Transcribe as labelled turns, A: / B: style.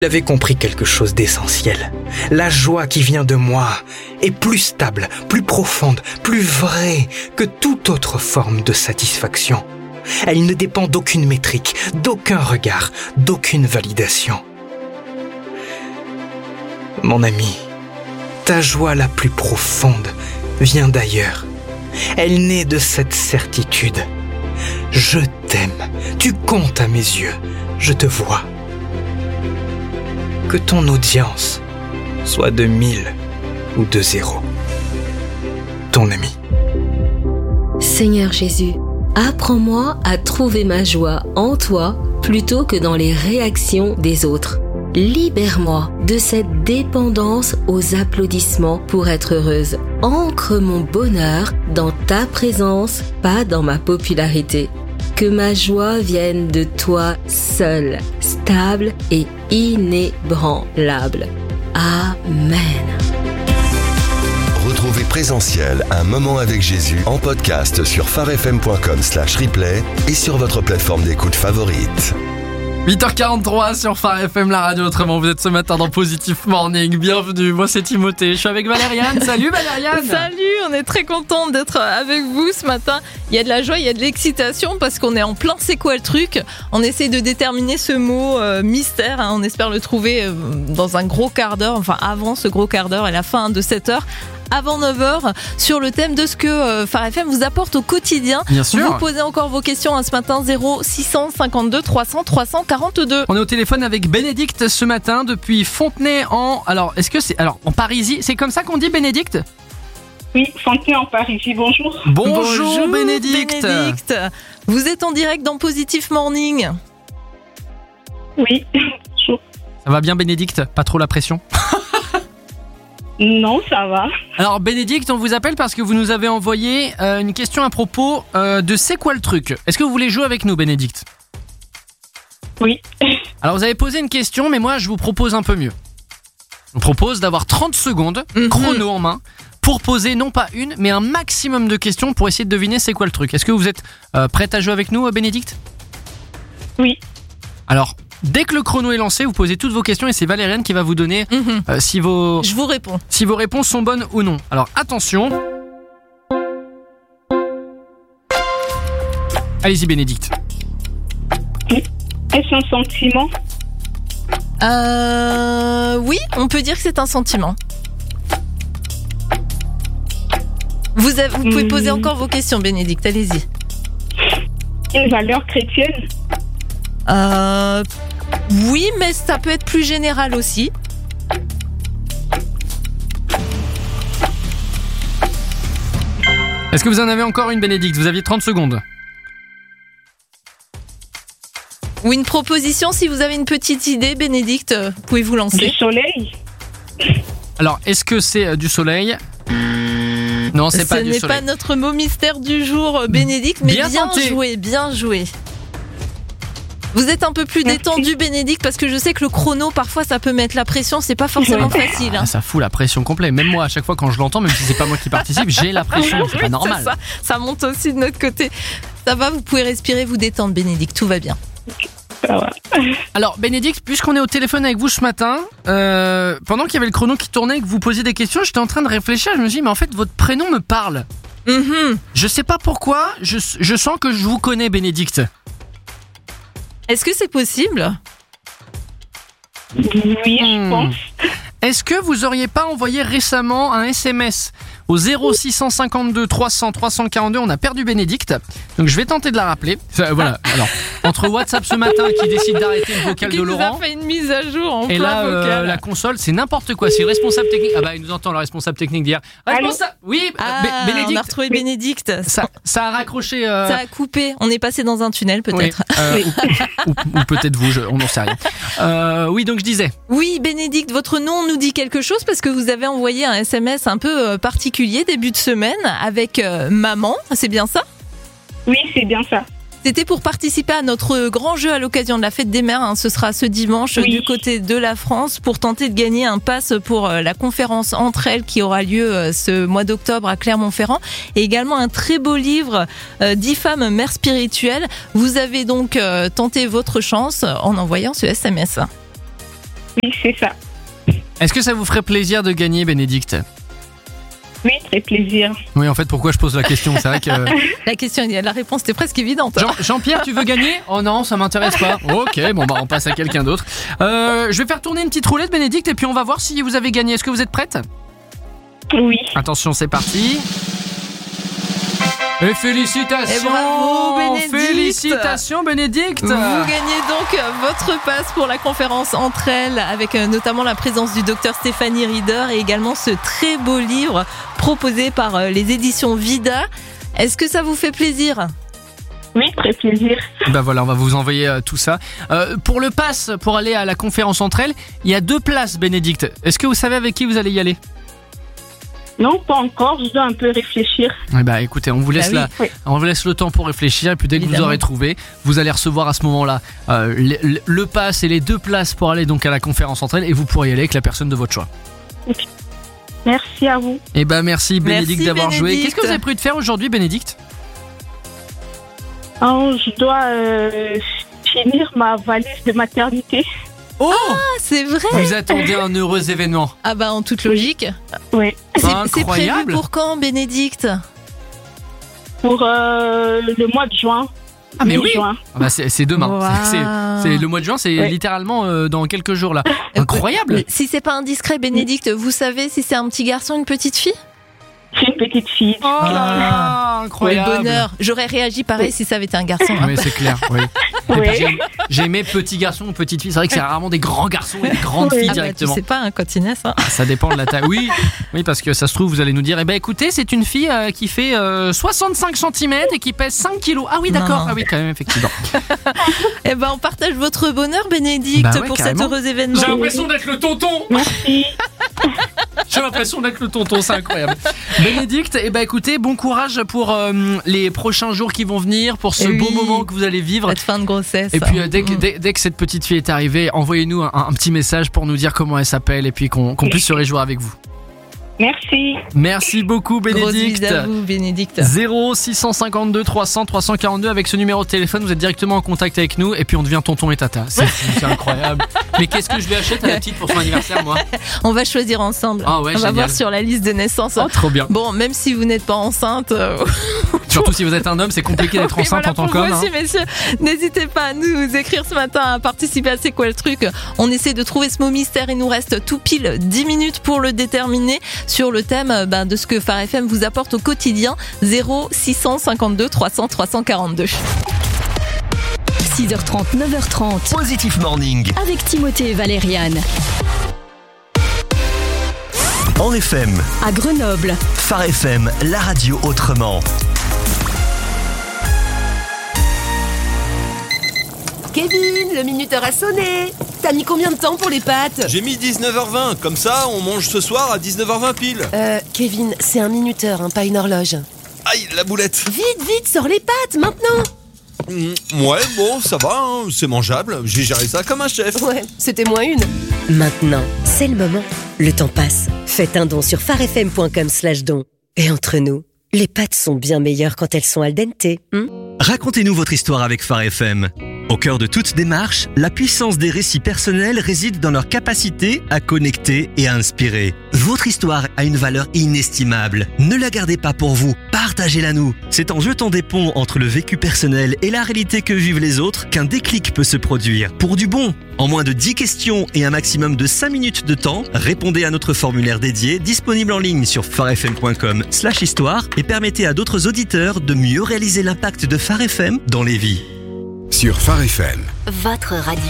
A: Il avait compris quelque chose d'essentiel. La joie qui vient de moi est plus stable, plus profonde, plus vraie que toute autre forme de satisfaction. Elle ne dépend d'aucune métrique, d'aucun regard, d'aucune validation. Mon ami, ta joie la plus profonde vient d'ailleurs. Elle naît de cette certitude. Je t'aime, tu comptes à mes yeux, je te vois. Que ton audience soit de 1000 ou de 0. Ton ami.
B: Seigneur Jésus, apprends-moi à trouver ma joie en toi plutôt que dans les réactions des autres. Libère-moi de cette dépendance aux applaudissements pour être heureuse. Ancre mon bonheur dans ta présence, pas dans ma popularité. Que ma joie vienne de toi seul, stable et inébranlable. Amen.
C: Retrouvez Présentiel, un moment avec Jésus en podcast sur pharefm.com/replay et sur votre plateforme d'écoute favorite.
D: 8h43 sur Phare FM, la radio autrement. Vous êtes ce matin dans Positive Morning. Bienvenue, moi c'est Timothée. Je suis avec Valériane. Salut Valériane.
E: Salut, on est très content d'être avec vous ce matin. Il y a de la joie, il y a de l'excitation parce qu'on est en plein c'est quoi le truc. On essaie de déterminer ce mot mystère. On espère le trouver dans un gros quart d'heure, enfin avant ce gros quart d'heure et la fin de cette heure. Avant 9h, sur le thème de ce que Phare FM vous apporte au quotidien.
D: Bien sûr.
E: Vous posez encore vos questions ce matin, 0652 300 342.
D: On est au téléphone avec Bénédicte ce matin depuis Fontenay en... Alors, est-ce que c'est... Alors, en Parisie, c'est comme ça qu'on dit Bénédicte ?
F: Oui, Fontenay en Parisie, bonjour.
D: Bonjour Bénédicte.
E: Bénédicte. Vous êtes en direct dans Positive Morning.
F: Oui, bonjour.
D: Ça va bien Bénédicte ? Pas trop la pression ?
F: Non, ça va.
D: Alors Bénédicte, on vous appelle parce que vous nous avez envoyé une question à propos de c'est quoi le truc ? Est-ce que vous voulez jouer avec nous Bénédicte ?
F: Oui.
D: Alors vous avez posé une question, mais moi je vous propose un peu mieux. Je vous propose d'avoir 30 secondes, chrono en main, pour poser non pas une, mais un maximum de questions pour essayer de deviner c'est quoi le truc. Est-ce que vous êtes prête à jouer avec nous Bénédicte ?
F: Oui.
D: Alors, dès que le chrono est lancé, vous posez toutes vos questions et c'est Valériane qui va vous donner
E: Je vous réponds.
D: Si vos réponses sont bonnes ou non. Alors attention. Allez-y Bénédicte.
F: Est-ce un sentiment ?
E: Oui, on peut dire que c'est un sentiment. Vous pouvez poser encore vos questions, Bénédicte, allez-y.
F: Une valeur chrétienne ?
E: Oui, mais ça peut être plus général aussi.
D: Est-ce que vous en avez encore une Bénédicte ? Vous aviez 30 secondes.
E: Ou une proposition, si vous avez une petite idée, Bénédicte, vous pouvez vous lancer.
F: Du soleil ?
D: Alors, est-ce que c'est du soleil ? Non, c'est pas du soleil.
E: Ce n'est pas notre mot mystère du jour, Bénédicte, mais bien joué. Vous êtes un peu plus détendu, Bénédicte, parce que je sais que le chrono, parfois, ça peut mettre la pression. C'est pas forcément facile.
D: Ah, ça fout la pression complète. Même moi, à chaque fois quand je l'entends, même si c'est pas moi qui participe, j'ai la pression. C'est pas normal.
E: Ça monte aussi de notre côté. Ça va, vous pouvez respirer, vous détendre, Bénédicte. Tout va bien.
F: Ça va.
D: Alors, Bénédicte, puisqu'on est au téléphone avec vous ce matin, pendant qu'il y avait le chrono qui tournait et que vous posiez des questions, j'étais en train de réfléchir. Je me suis dit, mais en fait, votre prénom me parle. Je sais pas pourquoi. Je sens que je vous connais, Bénédicte.
E: Est-ce que c'est possible ?
F: Oui, je pense.
D: Est-ce que vous auriez pas envoyé récemment un SMS au 0652 300 342 ? On a perdu Bénédicte, donc je vais tenter de la rappeler. Voilà. Alors, entre WhatsApp ce matin qui décide d'arrêter le vocal de Laurent,
E: qui nous a fait une mise à jour en
D: et
E: plein vocal.
D: La console, c'est n'importe quoi. C'est le responsable technique. Ah bah il nous entend, le responsable technique d'hier. Responsable. Oui, Bénédicte.
E: On a retrouvé Bénédicte.
D: Ça a raccroché.
E: Ça a coupé. On est passé dans un tunnel peut-être.
D: Oui. ou peut-être vous. On n'en sait rien. Oui, donc je disais.
E: Oui, Bénédicte, votre nom nous dit quelque chose parce que vous avez envoyé un SMS un peu particulier début de semaine avec maman. C'est bien ça ?
F: Oui, c'est bien ça.
E: C'était pour participer à notre grand jeu à l'occasion de la fête des mères. Ce sera ce dimanche du côté de la France pour tenter de gagner un pass pour la conférence Entre elles qui aura lieu ce mois d'octobre à Clermont-Ferrand. Et également un très beau livre 10 femmes mères spirituelles. Vous avez donc tenté votre chance en envoyant ce SMS.
F: Oui, c'est ça.
D: Est-ce que ça vous ferait plaisir de gagner, Bénédicte ?
F: Oui, très plaisir.
D: Oui, en fait, pourquoi je pose la question ? C'est vrai que...
E: La réponse était presque évidente.
D: Jean-Pierre, tu veux gagner ? Oh non, ça m'intéresse pas. Ok, bon bah on passe à quelqu'un d'autre. Je vais faire tourner une petite roulette, Bénédicte, et puis on va voir si vous avez gagné. Est-ce que vous êtes prête ?
F: Oui.
D: Attention, c'est parti. Et félicitations.
E: Et bravo, Bénédicte.
D: Félicitations, Bénédicte.
E: Vous gagnez donc votre passe pour la conférence Entre elles, avec notamment la présence du docteur Stéphanie Rieder et également ce très beau livre proposé par les éditions Vida. Est-ce que ça vous fait plaisir ?
F: Oui, très plaisir.
D: Ben voilà, on va vous envoyer tout ça. Pour le pass, pour aller à la conférence Entre elles, il y a 2 places, Bénédicte. Est-ce que vous savez avec qui vous allez y aller ?
F: Non, pas encore. Je dois un peu réfléchir.
D: Eh ben, écoutez, on vous laisse on vous laisse le temps pour réfléchir. Et puis dès que vous aurez trouvé, vous allez recevoir à ce moment-là le pass et les 2 places pour aller donc à la conférence Entre elles, et vous pourrez y aller avec la personne de votre choix.
F: Okay. Merci à vous.
D: Eh ben merci Bénédicte d'avoir joué. Qu'est-ce que vous avez prévu de faire aujourd'hui, Bénédicte ?
F: Oh, je dois finir ma valise de maternité.
D: Oh,
E: c'est vrai.
D: Vous attendez un heureux événement.
E: Ah bah en toute logique.
F: Oui.
E: C'est prévu pour quand, Bénédicte ?
F: Pour le mois de juin.
D: Ah mais oui.
F: Juin.
D: Ah bah c'est demain.
E: Wow.
D: C'est le mois de juin, c'est littéralement dans quelques jours là. Incroyable.
E: Si c'est pas indiscret, Bénédicte, vous savez si c'est un petit garçon ou une petite fille ?
F: C'est une petite fille.
D: Oh là, incroyable.
E: Quel bonheur. J'aurais réagi pareil si ça avait été un garçon.
D: Oui, c'est clair. Oui.
F: Oui.
D: J'ai aimé petit garçon ou petite fille. C'est vrai que c'est rarement des grands garçons et des grandes filles directement.
E: Tu sais pas, hein, quand ils naissent. Hein.
D: Ça dépend de la taille. Oui, parce que ça se trouve, vous allez nous dire, écoutez, c'est une fille qui fait 65 cm et qui pèse 5 kilos. Ah oui, d'accord.
E: Non.
D: Ah oui, quand même, effectivement.
E: On partage votre bonheur, Bénédicte, pour
D: carrément.
E: cet heureux événement.
D: J'ai l'impression d'être le tonton.
F: Merci.
D: J'ai l'impression d'être le tonton, c'est incroyable. Bénédicte, écoutez, bon courage pour les prochains jours qui vont venir, pour ce beau moment que vous allez vivre.
E: Cette fin de grossesse.
D: Et puis dès que cette petite fille est arrivée, envoyez-nous un petit message pour nous dire comment elle s'appelle et puis qu'on puisse se réjouir avec vous.
F: Merci.
D: Merci beaucoup, Bénédicte.
E: Grosse bise à vous, Bénédicte.
D: 0652 300 342, avec ce numéro de téléphone, vous êtes directement en contact avec nous et puis on devient tonton et tata. C'est incroyable. Mais qu'est-ce que je vais acheter à la petite pour son anniversaire, moi ?
E: On va choisir ensemble.
D: Ah ouais,
E: on va
D: génial.
E: voir sur la liste de naissance.
D: Oh, trop bien.
E: Bon, même si vous n'êtes pas enceinte.
D: Surtout si vous êtes un homme, c'est compliqué d'être enceinte en tant qu'homme.
E: Vous aussi, messieurs, n'hésitez pas à nous écrire ce matin, à participer à C'est quoi le truc ? On essaie de trouver ce mot mystère. Il nous reste tout pile 10 minutes pour le déterminer sur le thème de ce que Phare FM vous apporte au quotidien. 0652 300 342.
G: 6h30, 9h30.
C: Positif Morning.
G: Avec Timothée et Valériane.
C: En FM,
G: À Grenoble.
C: Phare FM, la radio autrement.
H: Kevin, le minuteur a sonné. T'as mis combien de temps pour les pâtes ?
I: J'ai mis 19h20, comme ça on mange ce soir à 19h20 pile.
H: Kevin, c'est un minuteur, pas une horloge.
I: Aïe, la boulette.
H: Vite, sors les pâtes, maintenant.
I: Ouais, bon, ça va, hein, c'est mangeable. J'ai géré ça comme un chef.
H: Ouais, c'était moins une.
J: Maintenant, c'est le moment. Le temps passe. Faites un don sur pharefm.com/don. Et entre nous, les pâtes sont bien meilleures quand elles sont al dente.
K: Racontez-nous votre histoire avec Phare FM. Au cœur de toute démarche, la puissance des récits personnels réside dans leur capacité à connecter et à inspirer. Votre histoire a une valeur inestimable. Ne la gardez pas pour vous, partagez-la nous. C'est en jetant des ponts entre le vécu personnel et la réalité que vivent les autres qu'un déclic peut se produire. Pour du bon, en moins de 10 questions et un maximum de 5 minutes de temps, répondez à notre formulaire dédié disponible en ligne sur pharefm.com/histoire et permettez à d'autres auditeurs de mieux réaliser l'impact de Phare FM dans les vies.
C: Sur Phare FM.
J: Votre radio.